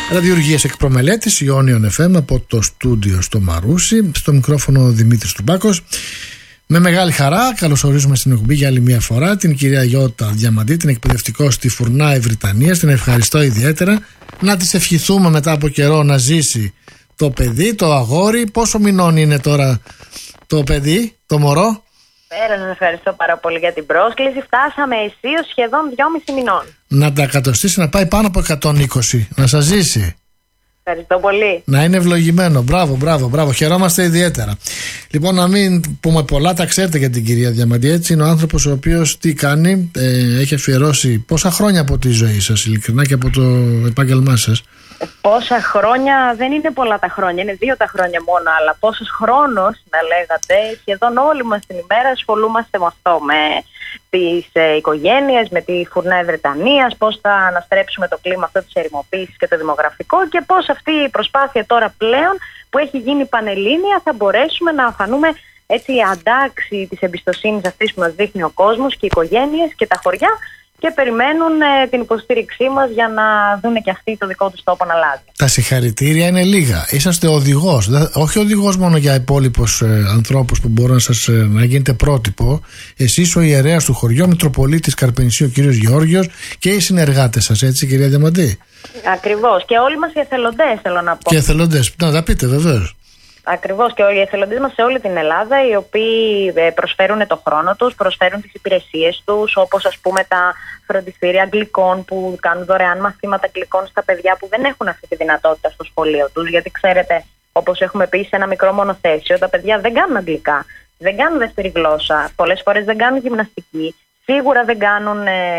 Ραδιουργίες εκ προμελέτης, Ιόνιον FM από το στούντιο στο Μαρούσι. Στο μικρόφωνο Δημήτρης Τουμπάκος. Με μεγάλη χαρά καλωσορίζουμε στην εκπομπή για άλλη μια φορά την κυρία Γιώτα Διαμαντή, την εκπαιδευτικό στη Φουρνάη Βρυτανίας. Την ευχαριστώ ιδιαίτερα. Να της ευχηθούμε μετά από καιρό να ζήσει το παιδί, το αγόρι. Πόσο μηνών είναι τώρα το παιδί, το μωρό? Σας ευχαριστώ πάρα πολύ για την πρόσκληση. Φτάσαμε αισίως σχεδόν 2,5 μηνών. Να τα κατοστήσει, να πάει πάνω από 120, να σας ζήσει. Ευχαριστώ πολύ. Να είναι ευλογημένο. Μπράβο. Χαιρόμαστε ιδιαίτερα. Λοιπόν, να μην πούμε πολλά, τα ξέρετε για την κυρία Διαμαντή. Έτσι είναι ο άνθρωπος ο οποίος τι κάνει, έχει αφιερώσει πόσα χρόνια από τη ζωή σας, ειλικρινά, και από το επάγγελμά σας? Πόσα χρόνια, δεν είναι πολλά τα χρόνια, είναι 2 τα χρόνια μόνο, αλλά πόσος χρόνος, να λέγατε, σχεδόν όλη μας την ημέρα ασχολούμαστε με αυτό, με τις οικογένειες, με τη Φουρνάη Βρετανίας, πώς θα αναστρέψουμε το κλίμα αυτό της ερημοποίησης και το δημογραφικό, και πώς αυτή η προσπάθεια τώρα πλέον που έχει γίνει πανελλήνια θα μπορέσουμε να φανούμε έτσι αντάξει της εμπιστοσύνης αυτής που μας δείχνει ο κόσμος και οι οικογένειες και τα χωριά, και περιμένουν την υποστήριξή μας για να δουν και αυτοί το δικό τους τόπο να αλλάζει. Τα συγχαρητήρια είναι λίγα. Είσαστε οδηγός, όχι οδηγός μόνο για υπόλοιπους ανθρώπους που μπορούν να γίνετε πρότυπο. Εσείς ο ιερέας του χωριού, ο Μητροπολίτης Καρπενησίου, ο κύριος Γεώργιος, και οι συνεργάτες σας, έτσι κυρία Διαμαντή? Ακριβώς, και όλοι μας οι εθελοντές, θέλω να πω. Και εθελοντές, να τα πείτε βεβαίως. Ακριβώς, και οι εθελοντές μας σε όλη την Ελλάδα, οι οποίοι προσφέρουν το χρόνο τους, προσφέρουν τις υπηρεσίες τους, όπως ας πούμε τα φροντιστήρια αγγλικών που κάνουν δωρεάν μαθήματα αγγλικών στα παιδιά που δεν έχουν αυτή τη δυνατότητα στο σχολείο τους. Γιατί ξέρετε, όπως έχουμε πει σε ένα μικρό μονοθέσιο, τα παιδιά δεν κάνουν αγγλικά, δεν κάνουν δεύτερη γλώσσα, πολλές φορές δεν κάνουν γυμναστική, σίγουρα δεν κάνουν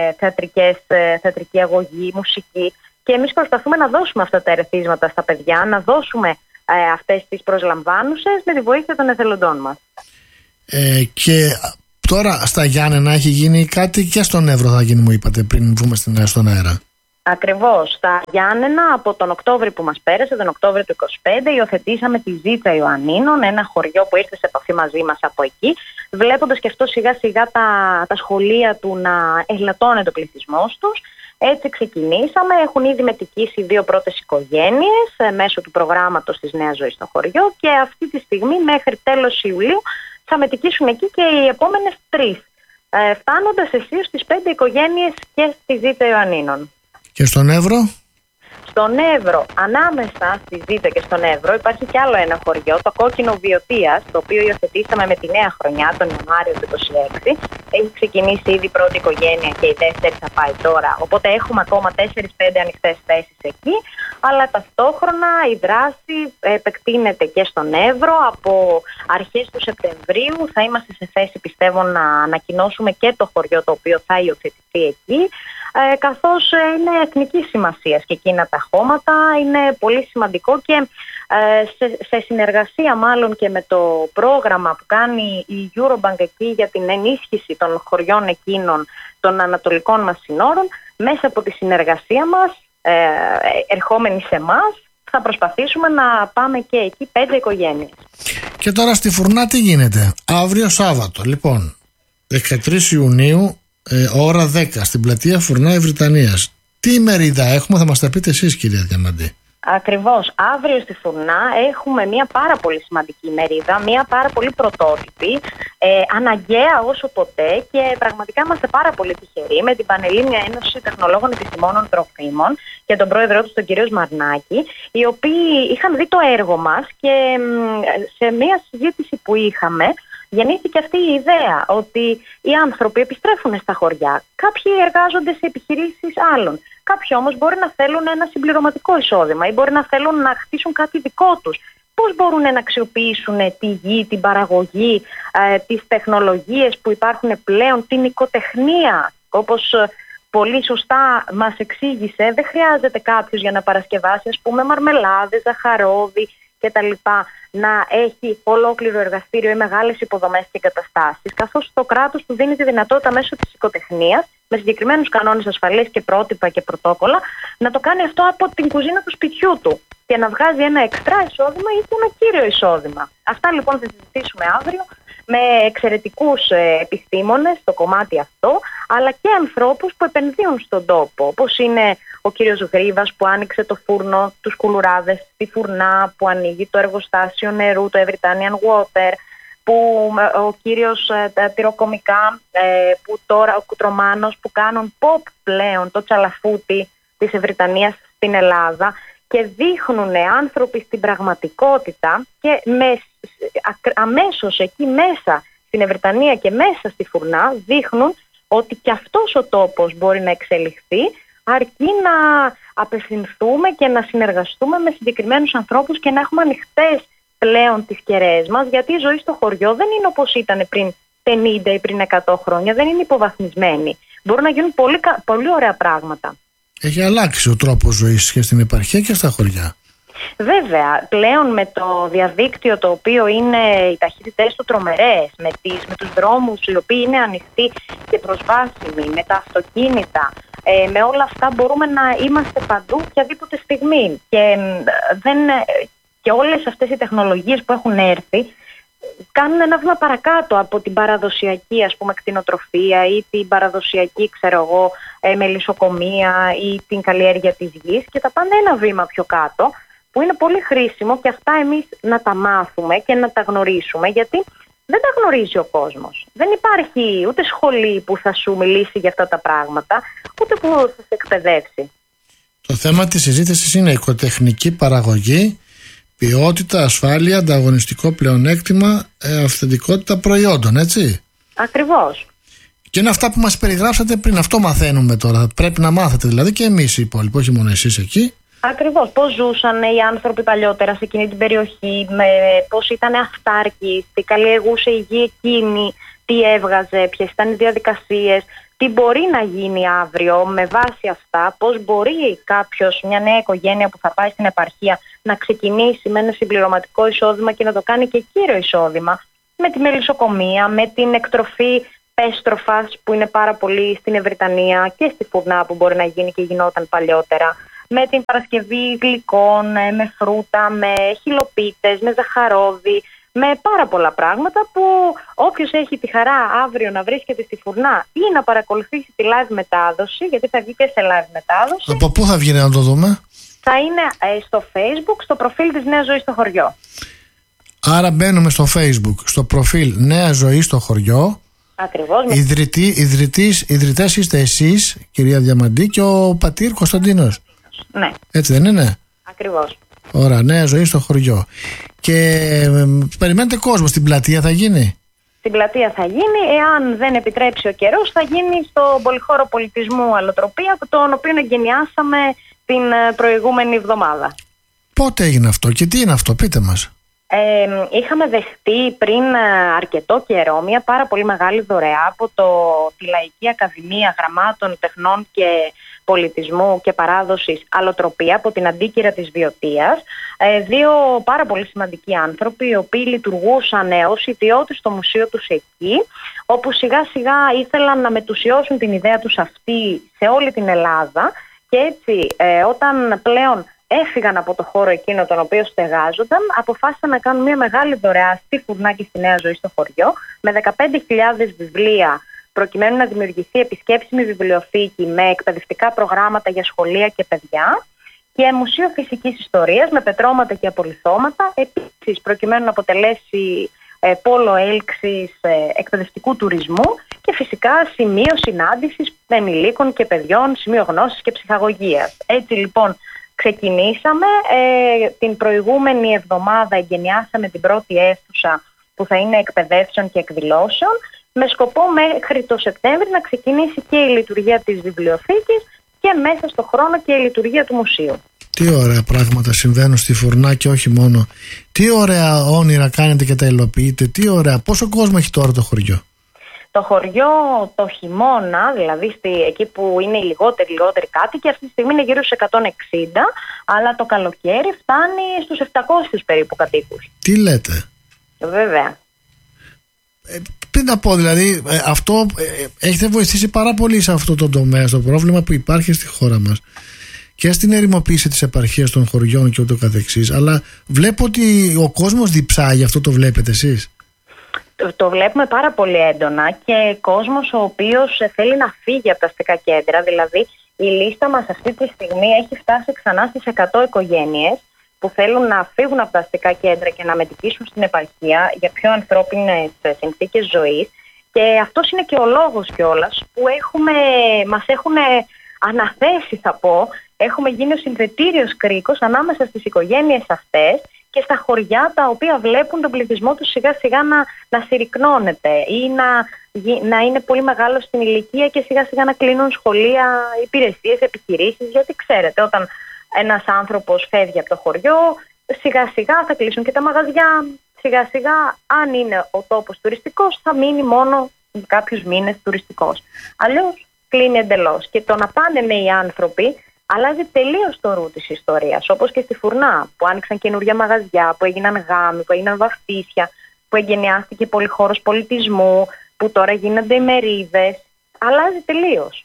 θεατρική αγωγή, μουσική. Και εμείς προσπαθούμε να δώσουμε αυτά τα ερεθίσματα στα παιδιά, να δώσουμε αυτές τις προσλαμβάνουσες με τη βοήθεια των εθελοντών μας. Και τώρα στα Γιάννενα έχει γίνει κάτι, και στον Εύρο θα γίνει, μου είπατε πριν βγούμε στον αέρα. Ακριβώς, στα Γιάννενα από τον Οκτώβρη που μας πέρασε, τον Οκτώβρη του 2025, υιοθετήσαμε τη Ζήτσα Ιωαννίνων, ένα χωριό που ήρθε σε επαφή μαζί μας από εκεί, βλέποντας και αυτό σιγά σιγά τα σχολεία του να ελαττώνεται ο πληθυσμός τους. Έτσι ξεκινήσαμε, έχουν ήδη μετικήσει 2 πρώτες οικογένειες μέσω του προγράμματος της Νέας Ζωής στο χωριό, και αυτή τη στιγμή μέχρι τέλος Ιουλίου θα μετικήσουν εκεί και οι επόμενες 3, φτάνοντας αισίως στις 5 οικογένειες και στη Ζήτσα Ιωαννίνων. Και στον Εύρο? Στον Εύρο, ανάμεσα στη Ζήτσα και στον Εύρο, υπάρχει κι άλλο ένα χωριό, το Κόκκινο Βιωτίας, το οποίο υιοθετήσαμε με τη νέα χρονιά, τον Ιανουάριο του 2026. Έχει ξεκινήσει ήδη η πρώτη οικογένεια και η δεύτερη θα πάει τώρα. Οπότε έχουμε ακόμα 4-5 ανοιχτές θέσεις εκεί. Αλλά ταυτόχρονα η δράση επεκτείνεται και στον Εύρο. Από αρχές του Σεπτεμβρίου θα είμαστε σε θέση, πιστεύω, να ανακοινώσουμε και το χωριό το οποίο θα υιοθετηθεί εκεί. Καθώς είναι εθνικής σημασίας και εκείνα τα χώματα, είναι πολύ σημαντικό, και σε συνεργασία μάλλον και με το πρόγραμμα που κάνει η Eurobank εκεί για την ενίσχυση των χωριών εκείνων των ανατολικών μας συνόρων, μέσα από τη συνεργασία μας, ερχόμενοι σε εμάς, θα προσπαθήσουμε να πάμε και εκεί 5 οικογένειες. Και τώρα στη Φουρνά τι γίνεται? Αύριο Σάββατο, λοιπόν, 13 Ιουνίου, ώρα 10, στην πλατεία Φουρνάη Βρυτανίας. Τι ημερίδα έχουμε, θα μας τα πείτε εσείς κυρία Διαμαντή? Ακριβώς, αύριο στη Φουρνά έχουμε μια πάρα πολύ σημαντική ημερίδα, μια πάρα πολύ πρωτότυπη, αναγκαία όσο ποτέ, και πραγματικά είμαστε πάρα πολύ τυχεροί με την Πανελλήνια Ένωση Τεχνολόγων Επιστημόνων Τροφίμων και τον πρόεδρό του, τον κύριο Σμαρνάκη, οι οποίοι είχαν δει το έργο μας, και σε μια συζήτηση που είχαμε γεννήθηκε αυτή η ιδέα ότι οι άνθρωποι επιστρέφουν στα χωριά. Κάποιοι εργάζονται σε επιχειρήσεις άλλων. Κάποιοι όμως μπορεί να θέλουν ένα συμπληρωματικό εισόδημα ή μπορεί να θέλουν να χτίσουν κάτι δικό τους. Πώς μπορούν να αξιοποιήσουν τη γη, την παραγωγή, τις τεχνολογίες που υπάρχουν πλέον, την οικοτεχνία, όπως πολύ σωστά μας εξήγησε, δεν χρειάζεται κάποιος για να παρασκευάσει, ας πούμε, μαρμελάδες, ζαχαρόδι κτλ. Να έχει ολόκληρο εργαστήριο ή μεγάλες υποδομές και εγκαταστάσεις, καθώς το κράτος του δίνει τη δυνατότητα μέσω της οικοτεχνίας, με συγκεκριμένους κανόνες ασφαλείας και πρότυπα και πρωτόκολλα, να το κάνει αυτό από την κουζίνα του σπιτιού του και να βγάζει ένα εξτρά εισόδημα ή και ένα κύριο εισόδημα. Αυτά λοιπόν θα συζητήσουμε αύριο με εξαιρετικούς επιστήμονες στο κομμάτι αυτό, αλλά και ανθρώπους που επενδύουν στον τόπο, όπως είναι ο κύριος Γρήβας που άνοιξε το φούρνο, τους κουλουράδες στη Φουρνά, που ανοίγει το εργοστάσιο νερού, το Everytonian Water, που ο κύριος τυροκομικά, που τώρα ο Κουτρομάνος, που κάνουν pop πλέον το τσαλαφούτι της Ευρυτανίας στην Ελλάδα και δείχνουν άνθρωποι στην πραγματικότητα και αμέσως εκεί μέσα στην Ευρυτανία και μέσα στη Φουρνά δείχνουν ότι και αυτός ο τόπος μπορεί να εξελιχθεί, αρκεί να απευθυνθούμε και να συνεργαστούμε με συγκεκριμένους ανθρώπους και να έχουμε ανοιχτές πλέον τις κεραίες μας, γιατί η ζωή στο χωριό δεν είναι όπως ήταν πριν 50 ή πριν 100 χρόνια, δεν είναι υποβαθμισμένη. Μπορούν να γίνουν πολύ ωραία πράγματα. Έχει αλλάξει ο τρόπος ζωής και στην επαρχία και στα χωριά. Βέβαια, πλέον με το διαδίκτυο, το οποίο είναι οι ταχύτητες του τρομερές, με τους δρόμους οι οποίοι είναι ανοιχτοί και προσβάσιμοι, με τα αυτοκίνητα, με όλα αυτά μπορούμε να είμαστε παντού οποιαδήποτε στιγμή. Και όλες αυτές οι τεχνολογίες που έχουν έρθει κάνουν ένα βήμα παρακάτω από την παραδοσιακή, ας πούμε, κτηνοτροφία ή την παραδοσιακή, μελισσοκομεία ή την καλλιέργεια της γης, και τα πάνε ένα βήμα πιο κάτω, που είναι πολύ χρήσιμο και αυτά εμείς να τα μάθουμε και να τα γνωρίσουμε, γιατί δεν τα γνωρίζει ο κόσμος. Δεν υπάρχει ούτε σχολή που θα σου μιλήσει για αυτά τα πράγματα, ούτε που θα σε εκπαιδεύσει. Το θέμα της συζήτησης είναι οικοτεχνική παραγωγή, ποιότητα, ασφάλεια, ανταγωνιστικό πλεονέκτημα, αυθεντικότητα προϊόντων, έτσι. Ακριβώς. Και είναι αυτά που μας περιγράψατε πριν. Αυτό μαθαίνουμε τώρα. Πρέπει να μάθετε δηλαδή και εμείς οι υπόλοιποι, όχι μόνο εσείς εκεί. Ακριβώς. Πώς ζούσαν οι άνθρωποι παλιότερα σε εκείνη την περιοχή, πώς ήταν αυτάρκοι, τι καλλιεργούσε η γη εκείνη, τι έβγαζε, ποιες ήταν οι διαδικασίες, τι μπορεί να γίνει αύριο με βάση αυτά, πώς μπορεί κάποιος, μια νέα οικογένεια που θα πάει στην επαρχία, να ξεκινήσει με ένα συμπληρωματικό εισόδημα και να το κάνει και κύριο εισόδημα, με τη μελισσοκομεία, με την εκτροφή πέστροφας που είναι πάρα πολύ στην Ευρυτανία και στη Φουρνά που μπορεί να γίνει και γινόταν παλιότερα, με την παρασκευή γλυκών, με φρούτα, με χυλοπίτες, με ζαχαρόδι, με πάρα πολλά πράγματα που όποιος έχει τη χαρά αύριο να βρίσκεται στη Φουρνά ή να παρακολουθήσει τη live μετάδοση, γιατί θα βγει και σε live μετάδοση. Από πού θα βγει να το δούμε? Θα είναι στο Facebook, στο προφίλ της Νέας Ζωής στο χωριό. Άρα μπαίνουμε στο Facebook, στο προφίλ Νέα Ζωή στο χωριό. Ακριβώς. Ιδρυτές είστε εσείς, κυρία Διαμαντή, και ο πατήρ Κωνσταντίνος. Ναι. Έτσι δεν είναι? Ακριβώς. Ωραία, Νέα Ζωή στο χωριό. Και περιμένετε κόσμο, στην πλατεία θα γίνει? Στην πλατεία θα γίνει, εάν δεν επιτρέψει ο καιρός, θα γίνει στο πολυχώρο πολιτισμού Αλλοτροπία, τον οποίο εγκαινιάσαμε την προηγούμενη εβδομάδα. Πότε έγινε αυτό και τι είναι αυτό, πείτε μας. Είχαμε δεχτεί πριν αρκετό καιρό μια πάρα πολύ μεγάλη δωρεά από τη Λαϊκή Ακαδημία Γραμμάτων, Τεχνών και Πολιτισμού και Παράδοσης Αλλοτροπία, από την Αντίκυρα της Βιωτίας, δύο πάρα πολύ σημαντικοί άνθρωποι, οι οποίοι λειτουργούσαν ως ιδιώτες στο μουσείο τους εκεί, όπου σιγά σιγά ήθελαν να μετουσιώσουν την ιδέα τους αυτή σε όλη την Ελλάδα, και έτσι όταν πλέον έφυγαν από το χώρο εκείνο τον οποίο στεγάζονταν, αποφάσισαν να κάνουν μια μεγάλη δωρεά στη Φουρνά και στη Νέα Ζωή στο χωριό, με 15.000 βιβλία, προκειμένου να δημιουργηθεί επισκέψιμη βιβλιοθήκη με εκπαιδευτικά προγράμματα για σχολεία και παιδιά, και μουσείο φυσικής ιστορίας με πετρώματα και απολιθώματα, επίσης προκειμένου να αποτελέσει πόλο έλξης εκπαιδευτικού τουρισμού, και φυσικά σημείο συνάντησης ενηλίκων και παιδιών, σημείο γνώσης και ψυχαγωγίας. Έτσι λοιπόν ξεκινήσαμε, την προηγούμενη εβδομάδα εγκαινιάσαμε την πρώτη αίθουσα που θα είναι εκπαιδεύσεων και εκδηλώσεων, με σκοπό μέχρι το Σεπτέμβρη να ξεκινήσει και η λειτουργία της βιβλιοθήκης και μέσα στο χρόνο και η λειτουργία του μουσείου. Τι ωραία πράγματα συμβαίνουν στη Φουρνά και όχι μόνο. Τι ωραία όνειρα κάνετε και τα υλοποιείτε. Τι ωραία. Πόσο κόσμο έχει τώρα το χωριό? Το χωριό το χειμώνα, δηλαδή εκεί που είναι οι λιγότεροι κάτοικοι, αυτή τη στιγμή είναι γύρω στους 160, αλλά το καλοκαίρι φτάνει στους 700 περίπου κατοίκους. Τι λέτε? Βέβαια. Πριν να πω, δηλαδή, αυτό έχετε βοηθήσει πάρα πολύ σε αυτό το τομέα, στο πρόβλημα που υπάρχει στη χώρα μας και στην ερημοποίηση της επαρχίας των χωριών και ούτω καθεξής. Αλλά βλέπω ότι ο κόσμος διψάει, αυτό το βλέπετε εσείς? Το βλέπουμε πάρα πολύ έντονα και κόσμος ο οποίος θέλει να φύγει από τα αστικά κέντρα. Δηλαδή η λίστα μας αυτή τη στιγμή έχει φτάσει ξανά στις 100 οικογένειες που θέλουν να φύγουν από τα αστικά κέντρα και να μετικήσουν στην επαρχία για πιο ανθρώπινες συνθήκες ζωής. Και αυτός είναι και ο λόγος κιόλας που μας έχουν αναθέσει, θα πω, έχουμε γίνει ο συνδετήριος κρίκος ανάμεσα στις οικογένειες αυτές και στα χωριά τα οποία βλέπουν τον πληθυσμό τους σιγά σιγά να συρρικνώνεται ή να είναι πολύ μεγάλο στην ηλικία και σιγά σιγά να κλείνουν σχολεία, υπηρεσίες, επιχειρήσεις. Γιατί ξέρετε, όταν ένας άνθρωπος φεύγει από το χωριό, σιγά σιγά θα κλείσουν και τα μαγαζιά. Σιγά σιγά, αν είναι ο τόπος τουριστικός, θα μείνει μόνο κάποιους μήνες τουριστικός. Αλλιώς κλείνει εντελώς. Και το να πάνε νέοι άνθρωποι αλλάζει τελείως το ρου της ιστορίας. Όπως και στη Φουρνά, που άνοιξαν καινούργια μαγαζιά, που έγιναν γάμοι, που έγιναν βαφτίσια, που εγκαινιάστηκε πολυχώρος πολιτισμού, που τώρα γίνονται ημερίδες. Αλλάζει τελείως.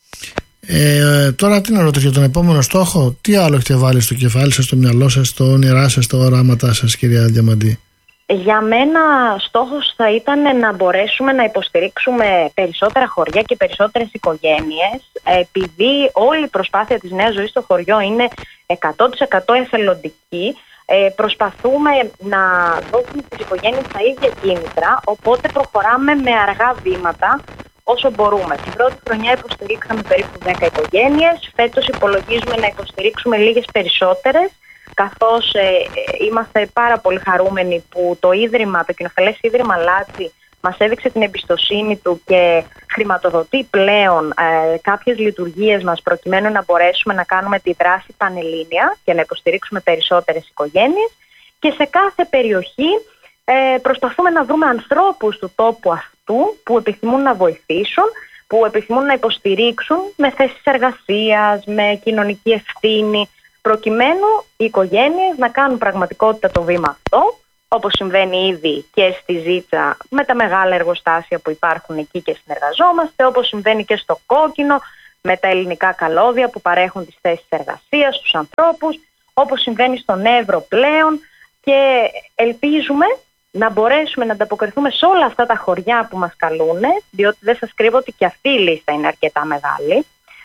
Τώρα τι να ρωτήσω για τον επόμενο στόχο, τι άλλο έχετε βάλει στο κεφάλι σας, στο μυαλό σας, στο όνειρά σας, στα οράματά σας, κυρία Διαμαντή? Για μένα στόχος θα ήταν να μπορέσουμε να υποστηρίξουμε περισσότερα χωριά και περισσότερες οικογένειες, επειδή όλη η προσπάθεια της Νέας Ζωής στο χωριό είναι 100% εθελοντική. Προσπαθούμε να δώσουμε στις οικογένειες τα ίδια κίνητρα, οπότε προχωράμε με αργά βήματα όσο μπορούμε. Την πρώτη χρονιά υποστηρίξαμε περίπου 10 οικογένειες, φέτος υπολογίζουμε να υποστηρίξουμε λίγες περισσότερες, καθώς είμαστε πάρα πολύ χαρούμενοι που το Κοινοφελές Ίδρυμα Λάτσι μας έδειξε την εμπιστοσύνη του και χρηματοδοτεί πλέον κάποιες λειτουργίες μας προκειμένου να μπορέσουμε να κάνουμε τη δράση πανελλήνια και να υποστηρίξουμε περισσότερες οικογένειες. Και σε κάθε περιοχή προσπαθούμε να βρούμε ανθρώπους του τόπου αυτού που επιθυμούν να βοηθήσουν, που επιθυμούν να υποστηρίξουν με θέσεις εργασίας, με κοινωνική ευθύνη, προκειμένου οι οικογένειες να κάνουν πραγματικότητα το βήμα αυτό, όπως συμβαίνει ήδη και στη Ζήτσα με τα μεγάλα εργοστάσια που υπάρχουν εκεί και συνεργαζόμαστε, όπως συμβαίνει και στο Κόκκινο με τα ελληνικά καλώδια που παρέχουν τις θέσεις εργασίας στους ανθρώπους, όπως συμβαίνει στον Εύρο πλέον, και ελπίζουμε να μπορέσουμε να ανταποκριθούμε σε όλα αυτά τα χωριά που μας καλούν, διότι δεν σας κρύβω ότι και αυτή η λίστα είναι αρκετά μεγάλη,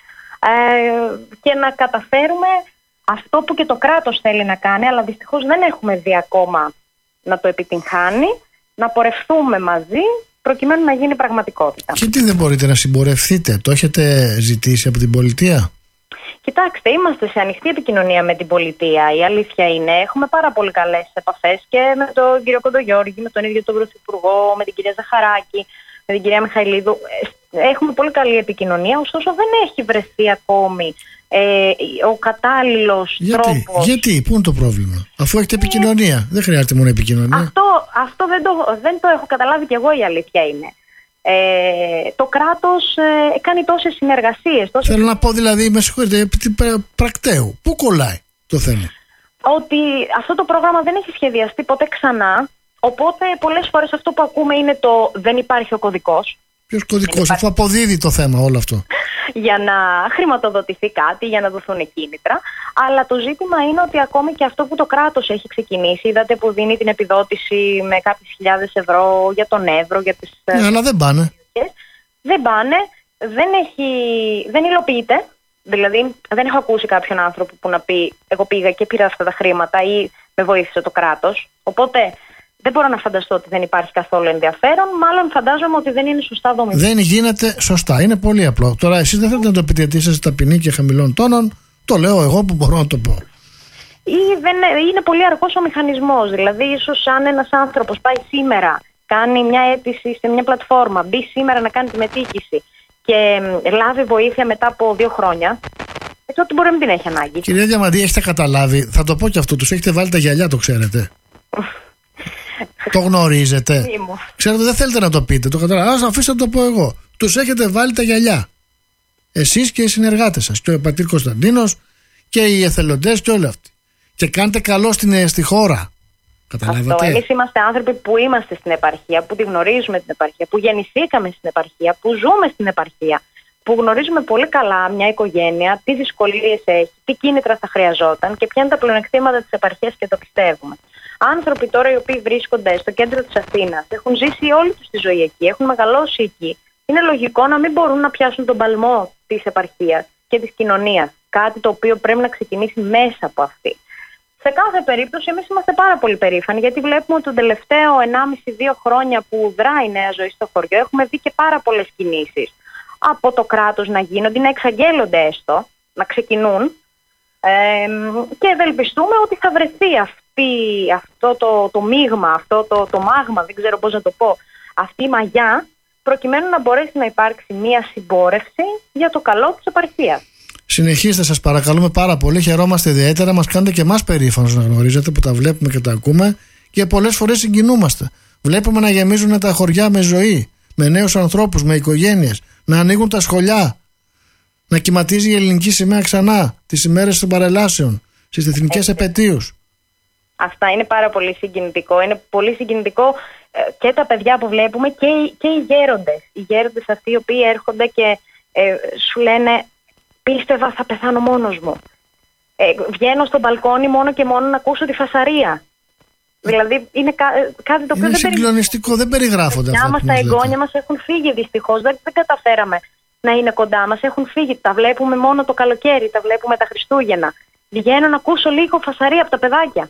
και να καταφέρουμε αυτό που και το κράτος θέλει να κάνει, αλλά δυστυχώς δεν έχουμε δει ακόμα να το επιτυγχάνει, να πορευθούμε μαζί προκειμένου να γίνει πραγματικότητα. Και τι δεν μπορείτε να συμπορευθείτε, το έχετε ζητήσει από την πολιτεία? Κοιτάξτε, είμαστε σε ανοιχτή επικοινωνία με την πολιτεία. Η αλήθεια είναι, έχουμε πάρα πολύ καλές επαφές και με τον κύριο Κοντογιώργη, με τον ίδιο τον Πρωθυπουργό, με την κυρία Ζαχαράκη, με την κυρία Μιχαηλίδου. Έχουμε πολύ καλή επικοινωνία, ωστόσο δεν έχει βρεθεί ακόμη ο κατάλληλος τρόπος. Γιατί, πού είναι το πρόβλημα? Αφού έχετε επικοινωνία, δεν χρειάζεται μόνο επικοινωνία. Αυτό δεν το έχω καταλάβει κι εγώ, η αλήθεια είναι. Το κράτος κάνει τόσες συνεργασίες. Θέλω να πω δηλαδή, με συγχωρείτε, πρακτέου. Πού κολλάει το θέμα? Ότι αυτό το πρόγραμμα δεν έχει σχεδιαστεί ποτέ ξανά, οπότε πολλές φορές αυτό που ακούμε είναι το δεν υπάρχει ο κωδικός. Ποιος κωδικός, αφού αποδίδει το θέμα όλο αυτό? Για να χρηματοδοτηθεί κάτι, για να δοθούν κίνητρα. Αλλά το ζήτημα είναι ότι ακόμη και αυτό που το κράτος έχει ξεκινήσει, είδατε που δίνει την επιδότηση με κάποιες χιλιάδες ευρώ για τον Εύρο, για τις... Ναι, αλλά δεν πάνε. Δεν πάνε, δεν υλοποιείται. Δηλαδή δεν έχω ακούσει κάποιον άνθρωπο που να πει εγώ πήγα και πήρα αυτά τα χρήματα ή με βοήθησε το κράτος. Οπότε δεν μπορώ να φανταστώ ότι δεν υπάρχει καθόλου ενδιαφέρον. Μάλλον φαντάζομαι ότι δεν είναι σωστά δομημένο. Δεν γίνεται σωστά. Είναι πολύ απλό. Τώρα, εσείς δεν θέλετε να το πείτε γιατί είσαστε ταπεινοί και χαμηλών τόνων. Το λέω εγώ που μπορώ να το πω. Ή είναι πολύ αργός ο μηχανισμός. Δηλαδή, ίσως αν ένας άνθρωπος πάει σήμερα, κάνει μια αίτηση σε μια πλατφόρμα, μπει σήμερα να κάνει τη μετοίκηση και λάβει βοήθεια μετά από 2 χρόνια, τότε μπορεί να μην την έχει ανάγκη. Κυρία Διαμαντή, έχετε καταλάβει, θα το πω και αυτό, τους έχετε βάλει τα γυαλιά, το ξέρετε. Το γνωρίζετε. Ξέρετε, δεν θέλετε να το πείτε. Το καταλάβω. Ας αφήστε να το πω εγώ. Τους έχετε βάλει τα γυαλιά. Εσείς και οι συνεργάτες σας. Και ο πατήρ Κωνσταντίνος και οι εθελοντές και όλοι αυτοί. Και κάντε καλό στη χώρα. Καταλάβατε. Εμείς είμαστε άνθρωποι που είμαστε στην επαρχία, που τη γνωρίζουμε την επαρχία, που γεννηθήκαμε στην επαρχία, που ζούμε στην επαρχία. Που γνωρίζουμε πολύ καλά μια οικογένεια, τι δυσκολίες έχει, τι κίνητρα θα χρειαζόταν και ποια είναι τα πλεονεκτήματα της επαρχίας και το πιστεύουμε. Άνθρωποι τώρα οι οποίοι βρίσκονται στο κέντρο της Αθήνας, έχουν ζήσει όλη τους τη ζωή εκεί, έχουν μεγαλώσει εκεί. Είναι λογικό να μην μπορούν να πιάσουν τον παλμό της επαρχίας και της κοινωνίας. Κάτι το οποίο πρέπει να ξεκινήσει μέσα από αυτή. Σε κάθε περίπτωση, εμείς είμαστε πάρα πολύ περήφανοι, γιατί βλέπουμε ότι τον τελευταίο 1,5-2 χρόνια που δράει η Νέα Ζωή στο χωριό, έχουμε δει και πάρα πολλές κινήσεις από το κράτος να γίνονται, να εξαγγέλλονται έστω, να ξεκινούν. Και ευελπιστούμε ότι θα βρεθεί αυτό το μείγμα, αυτό το μάγμα, δεν ξέρω πώς να το πω, αυτή η μαγιά, προκειμένου να μπορέσει να υπάρξει μια συμπόρευση για το καλό της επαρχίας. Συνεχίστε, σας παρακαλούμε πάρα πολύ. Χαιρόμαστε ιδιαίτερα. Μας κάνετε και εμάς περήφανος να γνωρίζετε, που τα βλέπουμε και τα ακούμε, και πολλές φορές συγκινούμαστε. Βλέπουμε να γεμίζουν τα χωριά με ζωή, με νέους ανθρώπους, με οικογένειες, να ανοίγουν τα σχολιά, να κυματίζει η ελληνική σημαία ξανά τις ημέρες των παρελάσεων, στις εθνικές επετείους. Αυτά είναι πάρα πολύ συγκινητικό. Είναι πολύ συγκινητικό και τα παιδιά που βλέπουμε και οι γέροντες. Οι γέροντες αυτοί οι οποίοι έρχονται και σου λένε, πίστευα θα πεθάνω μόνος μου. Βγαίνω στο μπαλκόνι μόνο και μόνο να ακούσω τη φασαρία. Δηλαδή είναι κάτι το οποίο είναι συγκλονιστικό, δεν περιγράφονται αυτά. Τα εγγόνια μας έχουν φύγει δυστυχώς, δεν καταφέραμε να είναι κοντά μας, έχουν φύγει. Τα βλέπουμε μόνο το καλοκαίρι, τα βλέπουμε τα Χριστούγεννα. Βγαίνω να ακούσω λίγο φασαρία από τα παιδάκια.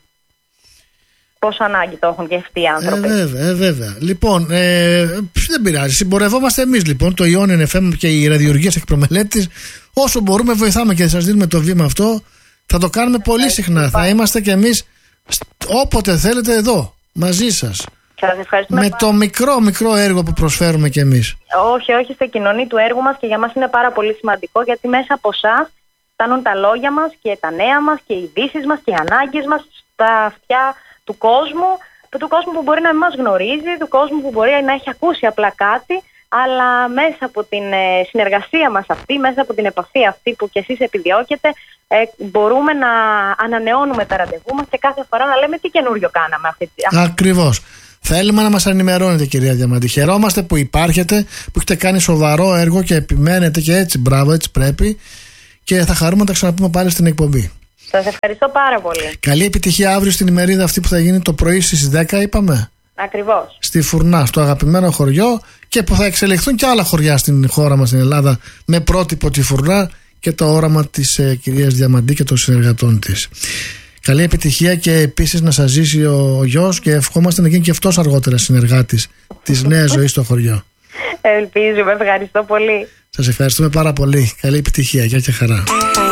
Πόσο ανάγκη το έχουν και αυτοί οι άνθρωποι. Βέβαια. Λοιπόν, δεν πειράζει. Συμπορευόμαστε εμείς λοιπόν, το Ionian FM και οι ραδιοργίες εκπρομελέτης. Όσο μπορούμε, βοηθάμε και σας δίνουμε το βήμα αυτό. Θα το κάνουμε πολύ συχνά. Θα είμαστε κι εμείς όποτε θέλετε εδώ, μαζί σας. Με το μικρό έργο που προσφέρουμε κι εμείς. Όχι, στη κοινωνία του έργου μας, και για μας είναι πάρα πολύ σημαντικό, γιατί μέσα από εσάς φτάνουν τα λόγια μας και τα νέα μας και οι ειδήσεις μας και οι ανάγκες μας στα αυτιά του κόσμου που μπορεί να μην μας γνωρίζει, του κόσμου που μπορεί να έχει ακούσει απλά κάτι, αλλά μέσα από την συνεργασία μας αυτή, μέσα από την επαφή αυτή που κι εσείς επιδιώκετε, μπορούμε να ανανεώνουμε τα ραντεβού μας και κάθε φορά να λέμε τι καινούριο κάναμε. Ακριβώς. Θέλουμε να μας ενημερώνετε, κυρία Διαμαντή. Χαιρόμαστε που υπάρχετε, που έχετε κάνει σοβαρό έργο και επιμένετε, και έτσι, μπράβο, έτσι πρέπει, και θα χαρούμε να τα ξαναπούμε πάλι στην εκπομπή. Σας ευχαριστώ πάρα πολύ. Καλή επιτυχία αύριο στην ημερίδα αυτή που θα γίνει το πρωί στις 10, είπαμε. Ακριβώς. Στη Φουρνά, στο αγαπημένο χωριό, και που θα εξελιχθούν και άλλα χωριά στην χώρα μας, στην Ελλάδα, με πρότυπο τη Φουρνά και το όραμα της κυρίας Διαμαντή και των συνεργατών της. Καλή επιτυχία, και επίσης να σας ζήσει ο γιος, και ευχόμαστε να γίνει και αυτός αργότερα συνεργάτης της Νέας Ζωής στο χωριό. Ελπίζουμε, ευχαριστώ πολύ. Σας ευχαριστούμε πάρα πολύ. Καλή επιτυχία, γεια και χαρά.